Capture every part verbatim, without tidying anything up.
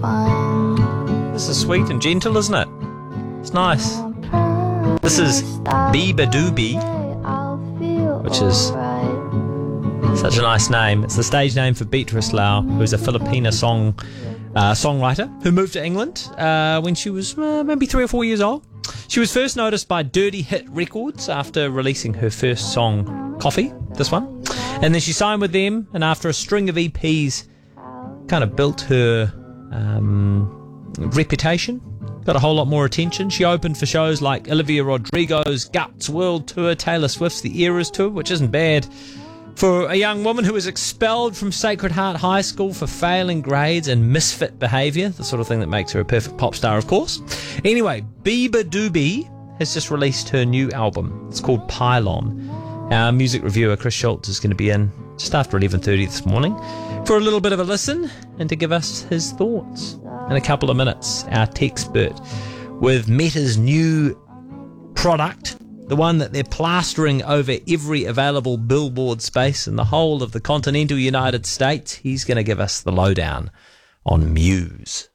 This is sweet and gentle, isn't it? It's nice. This is Beabadoobee, which is such a nice name. It's the stage name for Beatrice Lau, who's a Filipina song uh, songwriter who moved to England uh, when she was uh, maybe three or four years old. She was first noticed by Dirty Hit Records after releasing her first song, Coffee, this one. And then she signed with them, and after a string of E Ps, kind of built her um, reputation, got a whole lot more attention. She opened for shows like Olivia Rodrigo's Guts World Tour, Taylor Swift's The Eras Tour, which isn't bad for a young woman who was expelled from Sacred Heart High School for failing grades and misfit behaviour, the sort of thing that makes her a perfect pop star, of course. Anyway, Beabadoobee has just released her new album. It's called Pylon. Our music reviewer, Chris Schultz, is going to be in just after eleven thirty this morning for a little bit of a listen and to give us his thoughts. In a couple of minutes, our techspert with Meta's new product, the one that they're plastering over every available billboard space in the whole of the continental United States. He's going to give us the lowdown on Muse.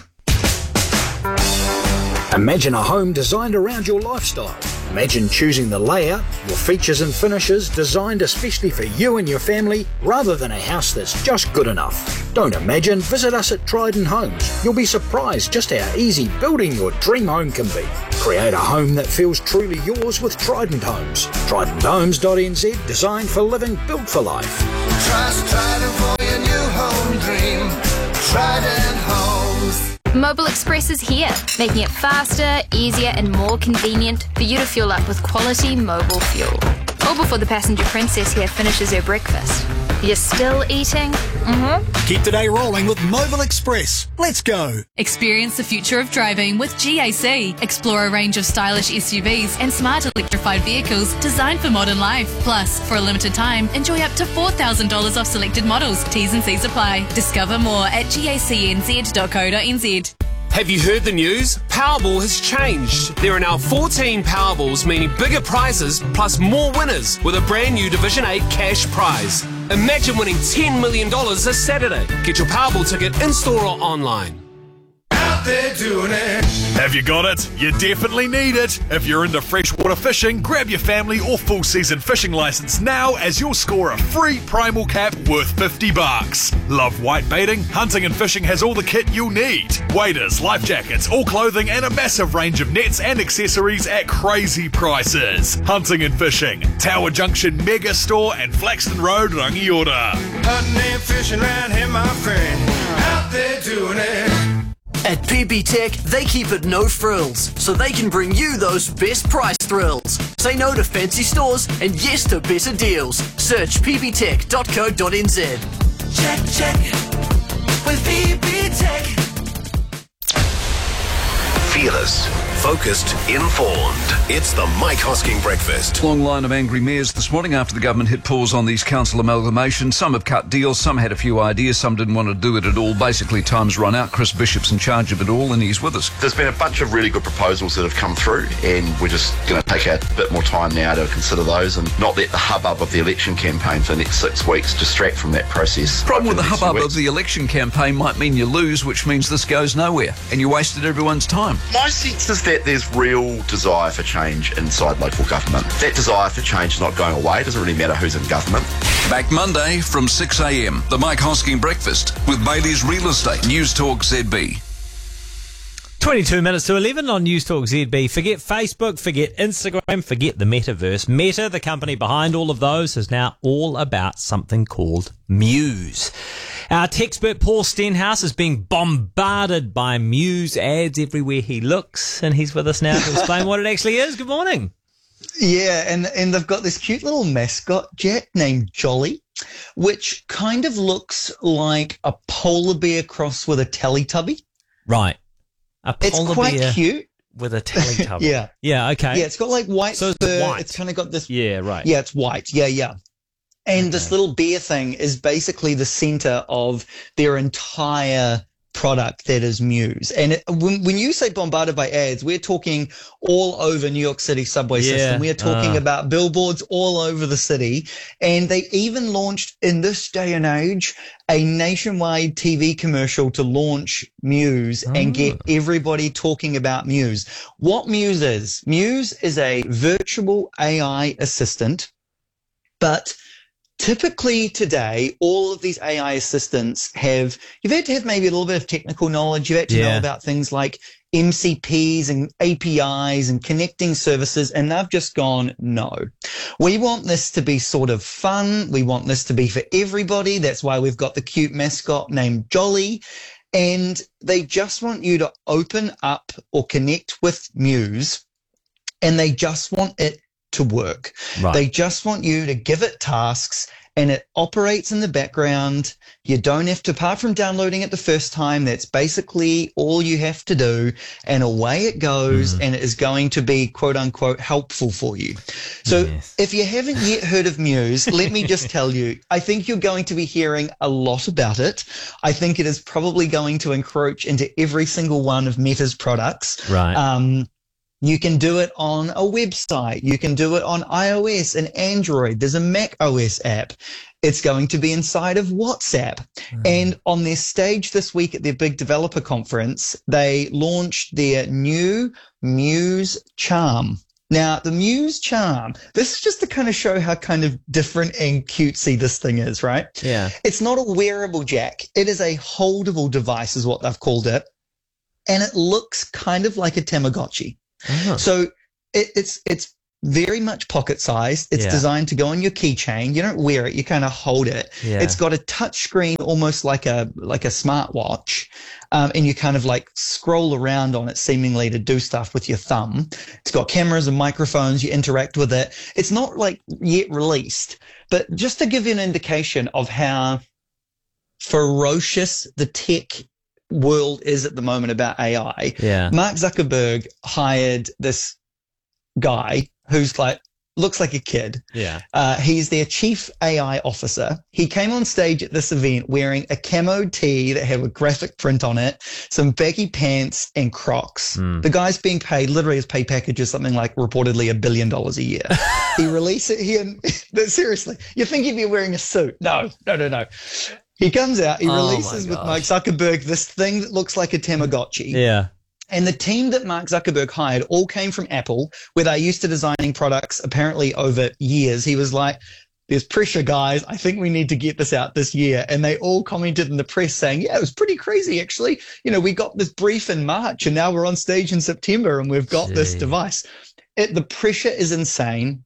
Imagine a home designed around your lifestyle. Imagine choosing the layout, your features and finishes designed especially for you and your family, rather than a house that's just good enough. Don't imagine, visit us at Trident Homes. You'll be surprised just how easy building your dream home can be. Create a home that feels truly yours with Trident Homes. trident homes dot n z, designed for living, built for life. Trust Trident for your new home dream. Trident Homes. Mobile Express is here, making it faster, easier and more convenient for you to fuel up with quality mobile fuel. Or before the passenger princess here finishes her breakfast. You're still eating? Mm-hmm. Keep the day rolling with Mobile Express. Let's go. Experience the future of driving with G A C. Explore a range of stylish S U Vs and smart electrified vehicles designed for modern life. Plus, for a limited time, enjoy up to four thousand dollars off selected models. T's and C's apply. Discover more at gacnz dot co dot n z. Have you heard the news? Powerball has changed. There are now fourteen Powerballs, meaning bigger prizes plus more winners with a brand new Division eight cash prize. Imagine winning ten million dollars this Saturday. Get your Powerball ticket in-store or online. Out there doing it. Have you got it? You definitely need it. If you're into freshwater fishing, grab your family or full season fishing license now as you'll score a free Primal cap worth fifty bucks. Love white baiting? Hunting and Fishing has all the kit you'll need. Waders, life jackets, all clothing and a massive range of nets and accessories at crazy prices. Hunting and Fishing, Tower Junction Mega Store and Flaxton Road, Rangiora. Hunting and fishing around here, my friend. Out there doing it. At P B Tech, they keep it no frills, so they can bring you those best price thrills. Say no to fancy stores and yes to better deals. Search p b tech dot co dot n z. Check, check. With P B Tech. Fearless, focused, informed. It's the Mike Hosking Breakfast. Long line of angry mayors this morning after the government hit pause on these council amalgamations. Some have cut deals, some had a few ideas, some didn't want to do it at all. Basically, time's run out. Chris Bishop's in charge of it all, and he's with us. There's been a bunch of really good proposals that have come through, and we're just going to take a bit more time now to consider those and not let the hubbub of the election campaign for the next six weeks distract from that process. Problem with the hubbub of the election campaign might mean you lose, which means this goes nowhere, and you wasted everyone's time. My sense is that there's real desire for change inside local government. That desire for change is not going away. It doesn't really matter who's in government. Back Monday from six a.m. The Mike Hosking Breakfast with Bailey's Real Estate. News Talk Z B. twenty-two minutes to eleven on News Talk Z B. Forget Facebook, forget Instagram, forget the metaverse. Meta, the company behind all of those, is now all about something called Muse. Our techspert Paul Stenhouse is being bombarded by Muse ads everywhere he looks, and he's with us now to explain what it actually is. Good morning. Yeah, and, and they've got this cute little mascot, Jack, named Jolly, which kind of looks like a polar bear crossed with a Teletubby. Right. A polar it's quite bear cute. With a Teletubby. yeah. Yeah, okay. Yeah, it's got like white so it's fur. white. It's kind of got this. Yeah, right. Yeah, it's white. Yeah, yeah. And okay. this little bear thing is basically the center of their entire product that is Muse. And it, when, when you say bombarded by ads, we're talking all over New York City subway Yeah. system. We're talking Uh. about billboards all over the city. And they even launched, in this day and age, a nationwide T V commercial to launch Muse and get everybody talking about Muse. What Muse is, Muse is a virtual A I assistant, but typically today, all of these A I assistants have, you've had to have maybe a little bit of technical knowledge. You've had to Yeah. know about things like M C Ps and A P Is and connecting services, and they've just gone, no. We want this to be sort of fun. We want this to be for everybody. That's why we've got the cute mascot named Jolly. And they just want you to open up or connect with Muse, and they just want it to work. Right. They just want you to give it tasks, and it operates in the background. You don't have to, apart from downloading it the first time, that's basically all you have to do, and away it goes, Mm. and it is going to be quote unquote helpful for you. So if you haven't yet heard of Muse, let me just tell you, I think you're going to be hearing a lot about it. I think it is probably going to encroach into every single one of Meta's products. Right. Um, You can do it on a website. You can do it on iOS and Android. There's a Mac O S app. It's going to be inside of WhatsApp. And on their stage this week at their big developer conference, they launched their new Muse Charm. Now, the Muse Charm, this is just to kind of show how kind of different and cutesy this thing is, right? Yeah. It's not a wearable jack. It is a holdable device is what they've called it. And it looks kind of like a Tamagotchi. Uh-huh. So it, it's it's very much pocket sized. It's Yeah. designed to go on your keychain. You don't wear it; you kind of hold it. Yeah. It's got a touch screen, almost like a like a smartwatch, um, and you kind of like scroll around on it, seemingly to do stuff with your thumb. It's got cameras and microphones. You interact with it. It's not like yet released, but just to give you an indication of how ferocious the tech world is at the moment about A I. Yeah. Mark Zuckerberg hired this guy who's like, looks like a kid. Yeah. Uh, he's their chief A I officer. He came on stage at this event wearing a camo tee that had a graphic print on it, some baggy pants and Crocs. Mm. The guy's being paid, literally his pay package is something like reportedly a billion dollars a year. He released it here. Seriously, you think he'd be wearing a suit? No, no, no, no. He comes out, he Oh releases my with gosh. Mark Zuckerberg this thing that looks like a Tamagotchi. Yeah. And the team that Mark Zuckerberg hired all came from Apple, where they're used to designing products apparently over years. He was like, there's pressure, guys. I think we need to get this out this year. And they all commented in the press saying, yeah, it was pretty crazy, actually. You know, we got this brief in March and now we're on stage in September and we've got this Gee. device. It, the pressure is insane.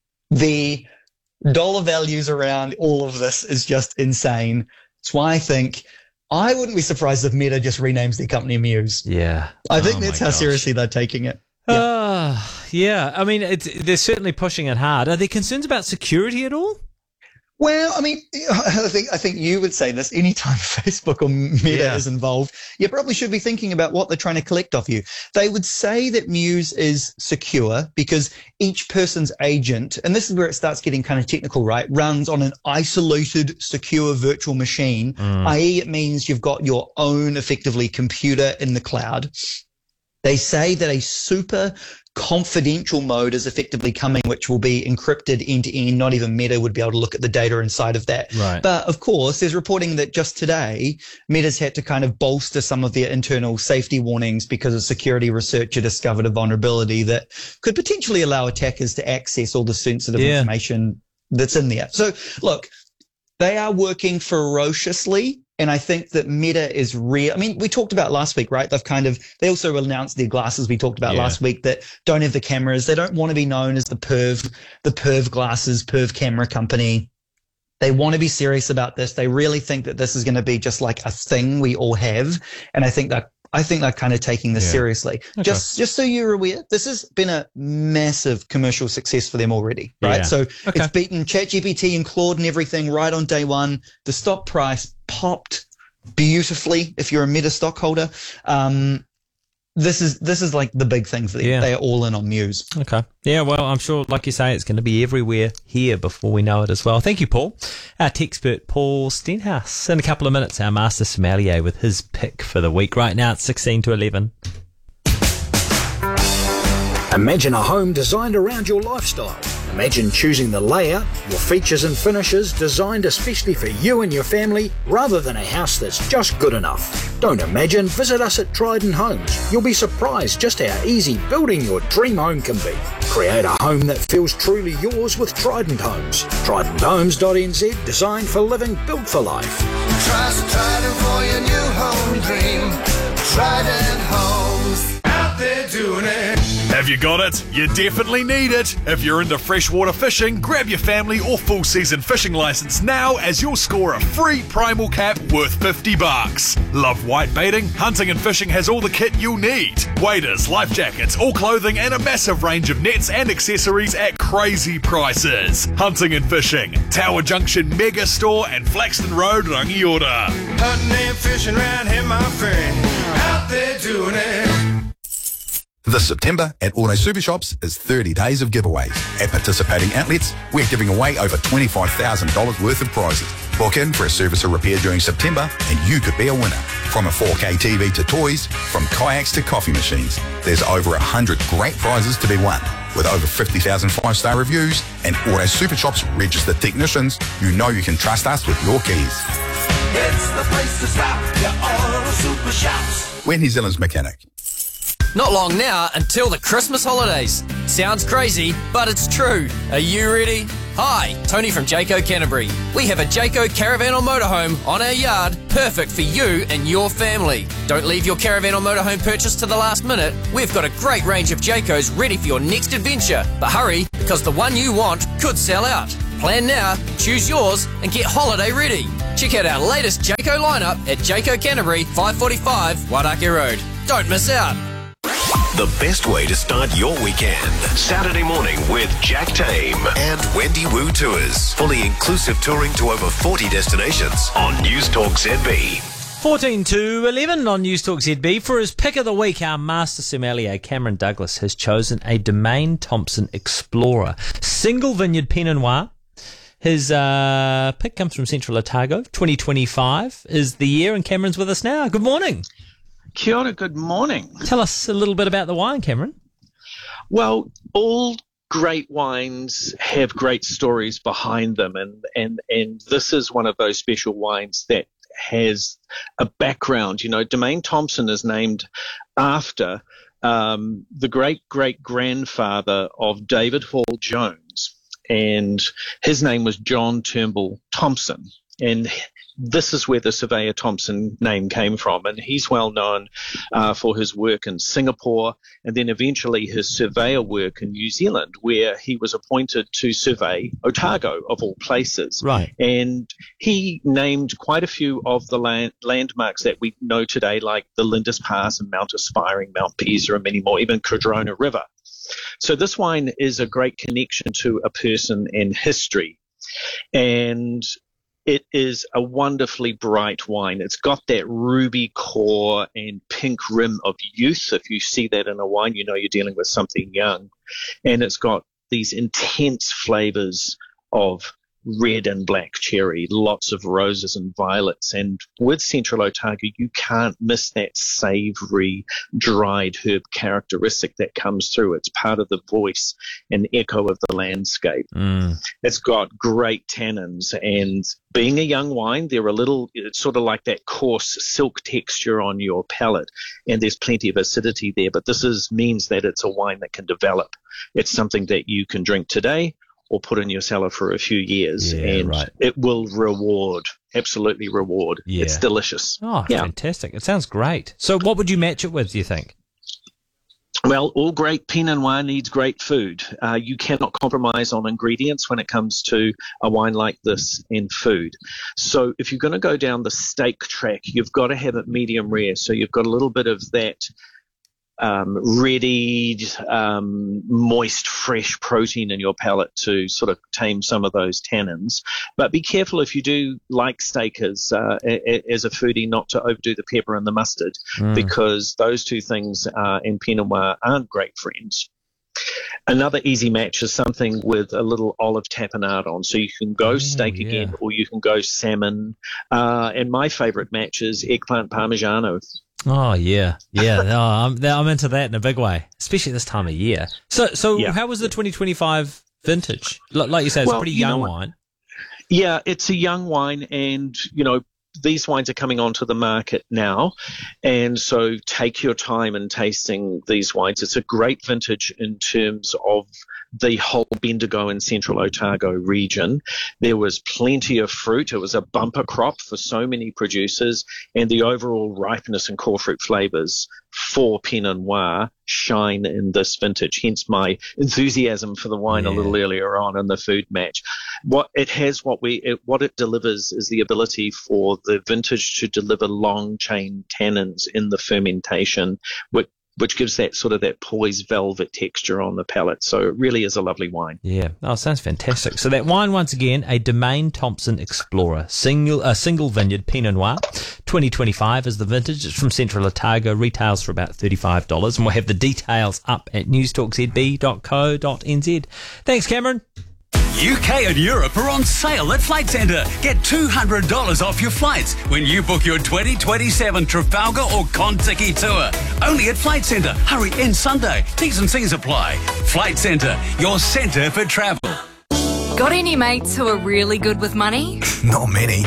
The dollar values around all of this is just insane. That's why I think I wouldn't be surprised if Meta just renames their company Muse. Yeah. I think Oh that's my how gosh. seriously they're taking it. Uh, yeah. I mean, it's, they're certainly pushing it hard. Are there concerns about security at all? Well, I mean, I think I think you would say this anytime Facebook or Meta Yeah. is involved. You probably should be thinking about what they're trying to collect off you. They would say that Muse is secure because each person's agent, and this is where it starts getting kind of technical, right, runs on an isolated, secure virtual machine, Mm. that is it means you've got your own, effectively, computer in the cloud. They say that a super confidential mode is effectively coming, which will be encrypted end to end. Not even Meta would be able to look at the data inside of that. Right. But of course, there's reporting that just today, Meta's had to kind of bolster some of their internal safety warnings because a security researcher discovered a vulnerability that could potentially allow attackers to access all the sensitive Yeah. information that's in there. So look, they are working ferociously. And I think that Meta is real. I mean, we talked about last week, right? They've kind of, they also announced their glasses we talked about Yeah. last week that don't have the cameras. They don't want to be known as the perv, the perv glasses, perv camera company. They want to be serious about this. They really think that this is going to be just like a thing we all have. And I think that, I think they're kind of taking this Yeah. seriously. Okay. Just, just so you're aware, this has been a massive commercial success for them already, right? Yeah. So Okay. it's beaten ChatGPT and Claude and everything right on day one. The stock price popped beautifully if you're a Meta stockholder. Um, this is this is like the big thing for them. Yeah. They are all in on Muse. Okay. Yeah, well, I'm sure, like you say, it's going to be everywhere here before we know it as well. Thank you, Paul. Our tech expert, Paul Stenhouse. In a couple of minutes, our master sommelier with his pick for the week. Right now, it's sixteen to eleven. Imagine a home designed around your lifestyle. Imagine choosing the layout, your features and finishes designed especially for you and your family, rather than a house that's just good enough. Don't imagine, visit us at Trident Homes. You'll be surprised just how easy building your dream home can be. Create a home that feels truly yours with Trident Homes. trident homes dot n z, designed for living, built for life. Trust Trident for your new home dream. Trident Homes. Out there doing it. Have you got it? You definitely need it. If you're into freshwater fishing, grab your family or full season fishing license now, as you'll score a free primal cap worth fifty bucks. Love white baiting? Hunting and Fishing has all the kit you'll need. Waders, life jackets, all clothing, and a massive range of nets and accessories at crazy prices. Hunting and Fishing, Tower Junction Mega Store and Flaxton Road, Rangiora. Hunting and fishing round here, my friend. Out there doing it. This September at Auto Super Shops is thirty days of giveaways. At participating outlets, we're giving away over twenty-five thousand dollars worth of prizes. Book in for a service or repair during September and you could be a winner. From a four K T V to toys, from kayaks to coffee machines, there's over one hundred great prizes to be won. With over fifty thousand five-star reviews and Auto Super Shops registered technicians, you know you can trust us with your keys. It's the place to stop. Your Auto Super Shops. We're New Zealand's mechanic. Not long now until the Christmas holidays. Sounds crazy, but it's true. Are you ready? Hi, Tony from Jayco Canterbury. We have a Jayco caravan or motorhome on our yard, perfect for you and your family. Don't leave your caravan or motorhome purchase to the last minute. We've got a great range of Jaycos ready for your next adventure. But hurry, because the one you want could sell out. Plan now, choose yours, and get holiday ready. Check out our latest Jayco lineup at Jayco Canterbury, five forty-five Wairākei Road. Don't miss out. The best way to start your weekend. Saturday morning with Jack Tame and Wendy Wu Tours. Fully inclusive touring to over forty destinations on News Talk Z B. fourteen to eleven on News Talk Z B. For his pick of the week, our master sommelier, Cameron Douglas, has chosen a Domaine Thompson Explorer single vineyard Pinot Noir. His uh, pick comes from Central Otago. twenty twenty-five is the year, and Cameron's with us now. Good morning. Kia ora, good morning. Tell us a little bit about the wine, Cameron. Well, all great wines have great stories behind them, and, and, and this is one of those special wines that has a background. You know, Domaine Thompson is named after um, the great-great-grandfather of David Hall Jones, and his name was John Turnbull Thompson. And this is where the Surveyor Thompson name came from, and he's well known uh, for his work in Singapore and then eventually his surveyor work in New Zealand, where he was appointed to survey Otago, of all places. Right. And he named quite a few of the land, landmarks that we know today, like the Lindis Pass and Mount Aspiring, Mount Pisa, and many more, even Cardrona River. So this wine is a great connection to a person and history. And it is a wonderfully bright wine. It's got that ruby core and pink rim of youth. If you see that in a wine, you know you're dealing with something young. And it's got these intense flavors of red and black cherry, lots of roses and violets. And with Central Otago, you can't miss that savory, dried herb characteristic that comes through. It's part of the voice and echo of the landscape. Mm. It's got great tannins, and being a young wine, they're a little, it's sort of like that coarse silk texture on your palate, and there's plenty of acidity there. But this is means that it's a wine that can develop. It's something that you can drink today or put in your cellar for a few years, Yeah, and right. it will reward, absolutely reward. Yeah. It's delicious. Oh, yeah. fantastic. It sounds great. So what would you match it with, do you think? Well, all great Pinot Noir needs great food. Uh, you cannot compromise on ingredients when it comes to a wine like this in food. So if you're going to go down the steak track, you've got to have it medium rare. So you've got a little bit of that um, readied, um, moist, fresh protein in your palate to sort of tame some of those tannins. But be careful if you do like steak as, uh, a, as a foodie not to overdo the pepper and the mustard, Mm. because those two things uh, in Pinot Noir aren't great friends. Another easy match is something with a little olive tapenade on. So you can go steak yeah. again, or you can go salmon. Uh, and my favorite match is eggplant parmigiano. Oh, yeah. Yeah. oh, I'm, I'm into that in a big way, especially this time of year. So, so Yeah. how was the twenty twenty-five vintage? L- Like you said, it's Well, a pretty you know young what? wine. Yeah, it's a young wine, and, you know, these wines are coming onto the market now, and so take your time in tasting these wines. It's a great vintage in terms of the whole Bendigo and Central Otago region. There was plenty of fruit. It was a bumper crop for so many producers, and the overall ripeness and core fruit flavors for Pinot Noir shine in this vintage, hence my enthusiasm for the wine a little earlier on in the food match. What it has, what we, it, what it delivers is the ability for the vintage to deliver long chain tannins in the fermentation, which which gives that sort of that poised velvet texture on the palate. So it really is a lovely wine. Yeah. Oh, sounds fantastic. So that wine, once again, a Domaine Thompson Explorer, single, a single vineyard Pinot Noir, twenty twenty-five is the vintage. It's from Central Otago, retails for about thirty-five dollars, and we'll have the details up at newstalk z b dot co dot n z. Thanks, Cameron. U K and Europe are on sale at Flight Centre. Get two hundred dollars off your flights when you book your twenty twenty-seven Trafalgar or Contiki tour. Only at Flight Centre. Hurry, in Sunday. T's and C's apply. Flight Centre, your centre for travel. Got any mates who are really good with money? Not many,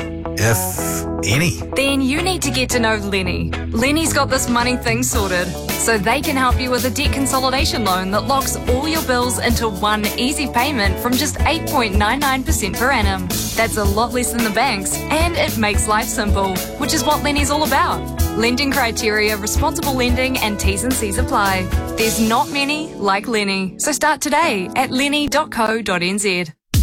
if any. Then you need to get to know Lenny. Lenny's got this money thing sorted, so they can help you with a debt consolidation loan that locks all your bills into one easy payment from just eight point nine nine percent per annum. That's a lot less than the banks, and it makes life simple, which is what Lenny's all about. Lending criteria, responsible lending, and T's and C's apply. There's not many like Lenny, so start today at lenny dot co dot n z.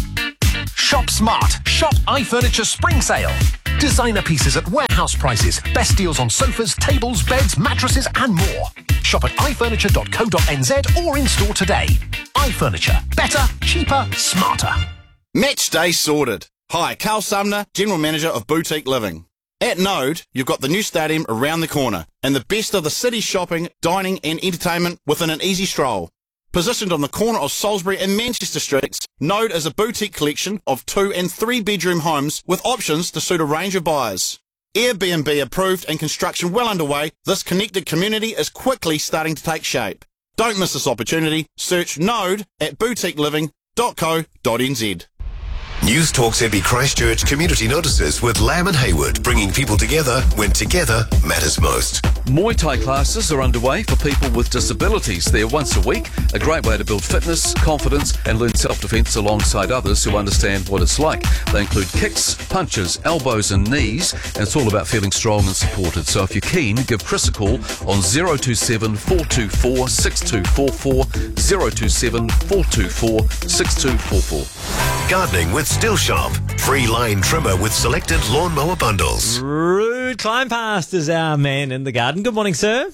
Shop smart. Shop iFurniture Spring Sale. Designer pieces at warehouse prices. Best deals on sofas, tables, beds, mattresses and more. Shop at i furniture dot co dot n z or in store today. iFurniture. Better, cheaper, smarter. Match day sorted. Hi, Carl Sumner, General Manager of Boutique Living. At Node, you've got the new stadium around the corner and the best of the city's shopping, dining and entertainment within an easy stroll. Positioned on the corner of Salisbury and Manchester Streets, Node is a boutique collection of two and three bedroom homes with options to suit a range of buyers. Airbnb approved and construction well underway, this connected community is quickly starting to take shape. Don't miss this opportunity. Search Node at boutique living dot co dot n z. News Talk Z B Christchurch Community Notices with Lamb and Hayward, bringing people together when together matters most. Muay Thai classes are underway for people with disabilities. They're once a week, a great way to build fitness, confidence and learn self-defense alongside others who understand what it's like. They include kicks, punches, elbows and knees, and it's all about feeling strong and supported. So if you're keen, give Chris a call on zero two seven, four two four, six two four four, zero two seven, four two four, six two four four. Gardening with Still Shop. Free line trimmer with selected lawnmower bundles. Rude Climb Past is our man in the garden. Good morning, sir.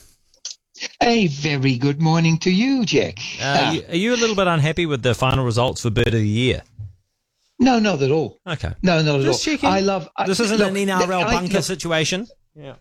A very good morning to you, Jack. Uh, are, you, are you a little bit unhappy with the final results for Bird of the Year? No, not at all. Okay. No, not at Just all. checking. I love. I, This isn't look, an N R L I- bunker look, situation. Yeah.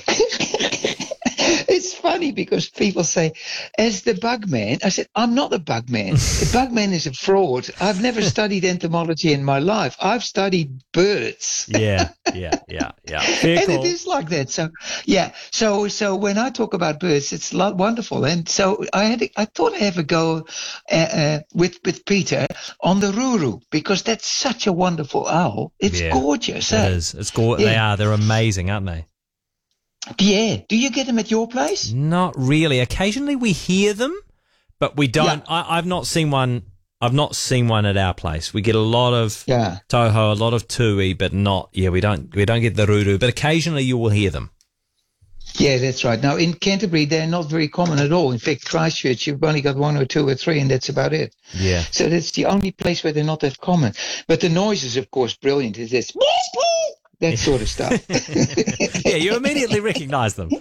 It's funny because people say, as the bug man, I said, I'm not the bug man. The bug man is a fraud. I've never studied entomology in my life. I've studied birds. Yeah, yeah, yeah, yeah. Fair and call. it is like that. So, yeah. So, so when I talk about birds, it's lo- wonderful. And so I had, I thought I'd have a go uh, uh, with with Peter on the ruru because that's such a wonderful owl. It's Yeah, gorgeous. It eh? is. It's go- They Yeah. are. They're amazing, aren't they? Yeah. Do you get them at your place? Not really. Occasionally we hear them, but we don't. I, I've not seen one. I've not seen one at our place. We get a lot of yeah. toho, a lot of tui, but not. Yeah, we don't. We don't get the ruru, but occasionally you will hear them. Yeah, that's right. Now, in Canterbury, they're not very common at all. In fact, Christchurch, you've only got one or two or three, and that's about it. Yeah. So that's the only place where they're not that common. But the noise is, of course, brilliant. It's this. that sort of stuff. Yeah, you immediately recognise them.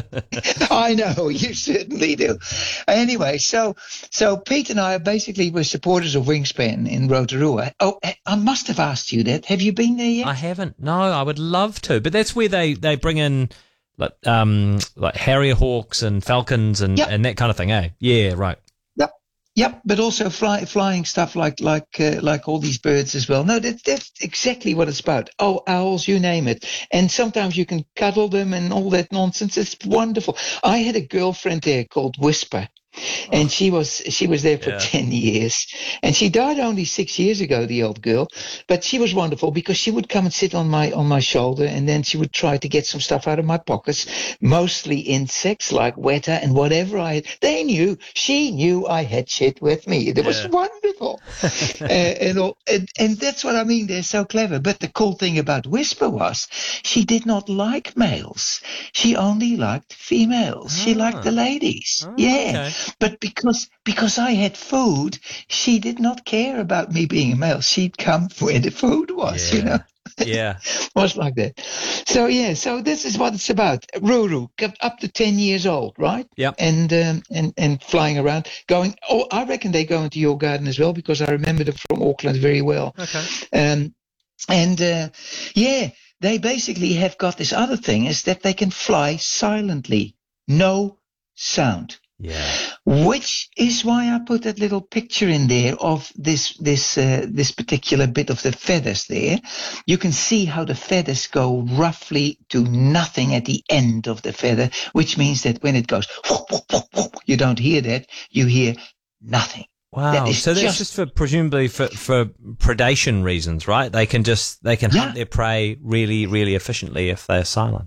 I know, you certainly do. Anyway, so so Pete and I basically were supporters of Wingspan in Rotorua. Oh, I must have asked you that. Have you been there yet? I haven't. No, I would love to. But that's where they, they bring in like um like Harrier Hawks and Falcons and, Yep. and that kind of thing, eh? Yeah, right. Yep. Yep, but also fly, flying stuff like like uh, like all these birds as well. No, that, that's exactly what it's about. Oh, owls, you name it. And sometimes you can cuddle them and all that nonsense. It's wonderful. I had a girlfriend there called Whisper. And she was she was there for Yeah. ten years, and she died only six years ago, the old girl. But she was wonderful because she would come and sit on my on my shoulder, and then she would try to get some stuff out of my pockets, mostly insects like weta and whatever I had. They knew, she knew I had shit with me. It was Yeah. wonderful, uh, and, all, and and that's what I mean. They're so clever. But the cool thing about Whisper was she did not like males. She only liked females. She liked the ladies. yeah. okay. But because because I had food, she did not care about me being a male. She'd come where the food was, you know. Yeah. Was like that. So yeah, so this is what it's about. Ruru, up to ten years old, right? Yep. And um, and and flying around, going. Oh, I reckon they go into your garden as well because I remember them from Auckland very well. Okay. Um, and uh, yeah, they basically have got this other thing is that they can fly silently, no sound. Yeah. Which is why I put that little picture in there of this this uh, this particular bit of the feathers there. You can see how the feathers go roughly to nothing at the end of the feather, which means that when it goes, whoop, whoop, whoop, whoop, you don't hear that. You hear nothing. Wow. That is So that's just- just for presumably for, for predation reasons, right? They can just they can hunt their prey really, really efficiently if they're silent.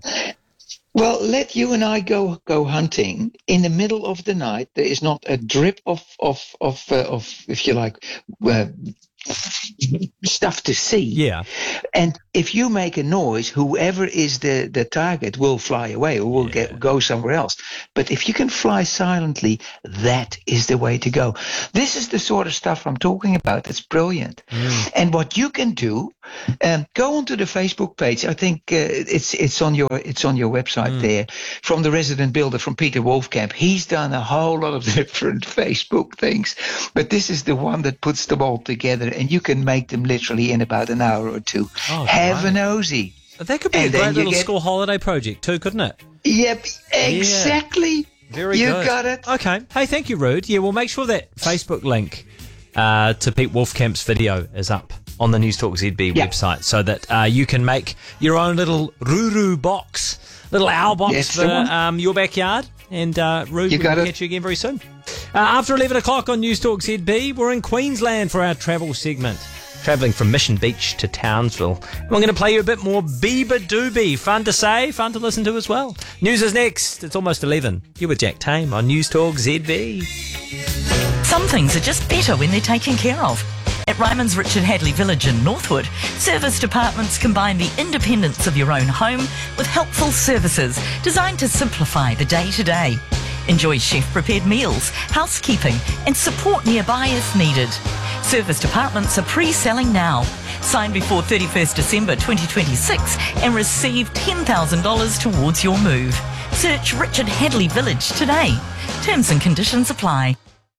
Well, let you and I go go hunting in the middle of the night. There is not a drip of of of uh, of if you like uh, stuff to see. Yeah. And if you make a noise, whoever is the the target will fly away or will get go somewhere else. But if you can fly silently, that is the way to go. This is the sort of stuff I'm talking about. It's brilliant. And what you can do, um, go onto the Facebook page. I think uh, it's it's on your it's on your website there. From the resident builder, from Peter Wolfkamp. He's done a whole lot of different Facebook things, but this is the one that puts them all together, and you can make them literally in about an hour or two. Oh, Have great. a nosy. That could be And a then great you little get- school holiday project too, couldn't it? Yep, exactly. Yeah. Very You good. got it. Okay. Hey, thank you, Rude. Yeah, we'll make sure that Facebook link uh, to Pete Wolfcamp's video is up on the News Talk Z B Yeah. website so that uh, you can make your own little Ruru box, little owl box That's for the one. um, your backyard. And uh, Rude, You we'll got it. catch you again very soon. Uh, after eleven o'clock on News Talk Z B, we're in Queensland for our travel segment. Travelling from Mission Beach to Townsville. We're going to play you a bit more Biba Doobie. Fun to say, fun to listen to as well. News is next. It's almost eleven. You're with Jack Tame on News Talk Z B. Some things are just better when they're taken care of. At Ryman's Richard Hadley Village in Northwood, service departments combine the independence of your own home with helpful services designed to simplify the day-to-day. Enjoy chef-prepared meals, housekeeping and support nearby if needed. Service departments are pre-selling now. Sign before thirty-first December twenty twenty-six and receive ten thousand dollars towards your move. Search Richard Hadley Village today. Terms and conditions apply.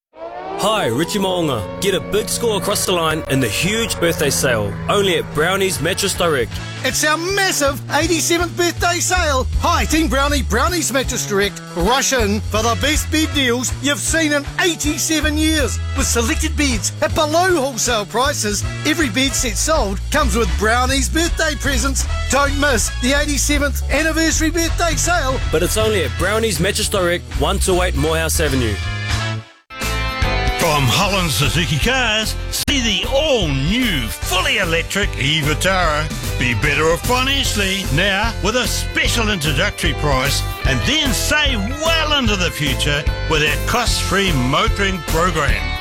Hi, Richie Moonga. Get a big score across the line in the huge birthday sale, only at Brownie's Mattress Direct. It's our massive eighty-seventh birthday sale. Hi, Team Brownie, Brownie's Mattress Direct. Rush in for the best bed deals you've seen in eighty-seven years. With selected beds at below wholesale prices, every bed set sold comes with Brownie's birthday presents. Don't miss the eighty-seventh anniversary birthday sale. But it's only at Brownie's Mattress Direct, one two eight Morehouse Avenue. From Holland Suzuki Cars, see the all-new, fully electric e-Vitara. Be better off financially now with a special introductory price and then save well into the future with our cost-free motoring program.